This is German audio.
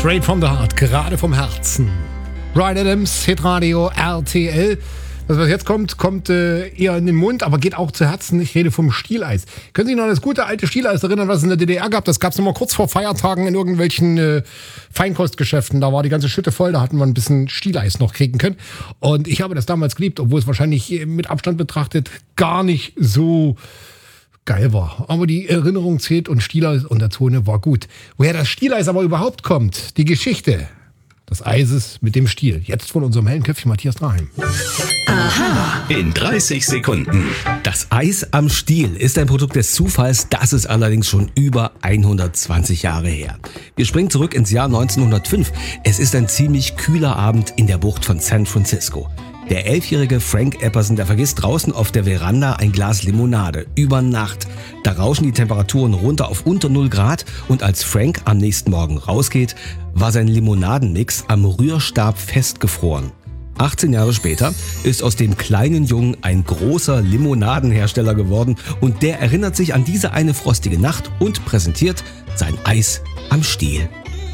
Straight from the heart, gerade vom Herzen. Bryan Adams, Hitradio, RTL. Das, was jetzt kommt, kommt eher in den Mund, aber geht auch zu Herzen. Ich rede vom Stieleis. Können Sie sich noch an das gute alte Stieleis erinnern, was es in der DDR gab? Das gab es immer kurz vor Feiertagen in irgendwelchen Feinkostgeschäften. Da war die ganze Schütte voll, da hatten wir ein bisschen Stieleis noch kriegen können. Und ich habe das damals geliebt, obwohl es wahrscheinlich mit Abstand betrachtet gar nicht so geil war. Aber die Erinnerung zählt und Stieleis und der Zone war gut. Woher das Stieleis aber überhaupt kommt, die Geschichte des Eises mit dem Stiel. Jetzt von unserem hellen Köpfchen Matthias Draheim. Aha. In 30 Sekunden. Das Eis am Stiel ist ein Produkt des Zufalls, das ist allerdings schon über 120 Jahre her. Wir springen zurück ins Jahr 1905. Es ist ein ziemlich kühler Abend in der Bucht von San Francisco. Der 11-jährige Frank Epperson, der vergisst draußen auf der Veranda ein Glas Limonade. Über Nacht. Da rauschen die Temperaturen runter auf unter 0 Grad und als Frank am nächsten Morgen rausgeht, war sein Limonadenmix am Rührstab festgefroren. 18 Jahre später ist aus dem kleinen Jungen ein großer Limonadenhersteller geworden und der erinnert sich an diese eine frostige Nacht und präsentiert sein Eis am Stiel.